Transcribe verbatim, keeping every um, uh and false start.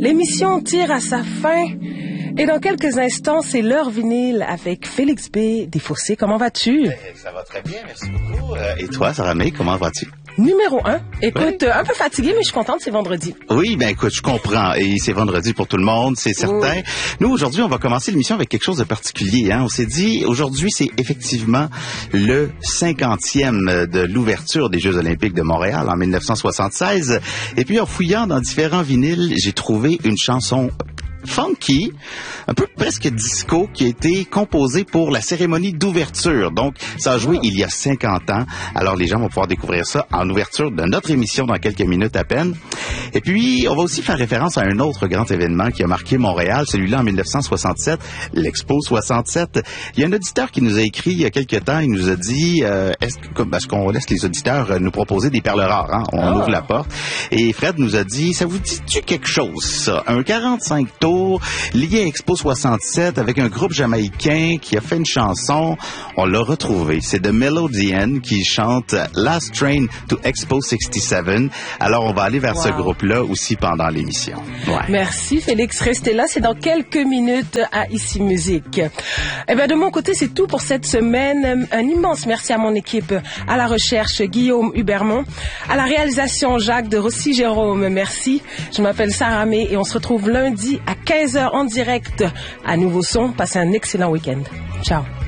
L'émission tire à sa fin et dans quelques instants, c'est l'heure vinyle avec Félix B. Desfossés. Comment vas-tu? Ça va très bien, merci beaucoup. Et toi, Sarah May, comment vas-tu? Numéro un. Écoute, oui. un peu fatiguée, mais je suis contente, c'est vendredi. Oui, ben écoute, je comprends. Et c'est vendredi pour tout le monde, c'est certain. Oui. Nous, aujourd'hui, on va commencer l'émission avec quelque chose de particulier. Hein. On s'est dit, aujourd'hui, c'est effectivement le cinquantième de l'ouverture des Jeux olympiques de Montréal en dix-neuf cent soixante-seize. Et puis, en fouillant dans différents vinyles, j'ai trouvé une chanson funky, un peu presque disco, qui a été composé pour la cérémonie d'ouverture. Donc, ça a joué il y a cinquante ans. Alors, les gens vont pouvoir découvrir ça en ouverture de notre émission dans quelques minutes à peine. Et puis, on va aussi faire référence à un autre grand événement qui a marqué Montréal, celui-là en dix-neuf cent soixante-sept, l'Expo soixante-sept. Il y a un auditeur qui nous a écrit il y a quelques temps, il nous a dit, euh, est-ce, parce qu'on laisse les auditeurs nous proposer des perles rares, hein? On oh. ouvre la porte. Et Fred nous a dit, ça vous dit-tu quelque chose, ça? Un quarante-cinq tours lié à Expo soixante-sept avec un groupe jamaïcain qui a fait une chanson. On l'a retrouvé. C'est The Melodian qui chante Last Train to Expo soixante-sept. Alors, on va aller vers wow. ce groupe-là aussi pendant l'émission. Ouais. Merci, Félix. Restez là. C'est dans quelques minutes à Ici Musique. Eh bien, de mon côté, c'est tout pour cette semaine. Un immense merci à mon équipe, à la recherche, Guillaume Hubermont, à la réalisation, Jacques de Rossi-Jérôme. Merci. Je m'appelle Sarah May et on se retrouve lundi à quinze heures en direct à Nouveau Son. Passez un excellent week-end. Ciao.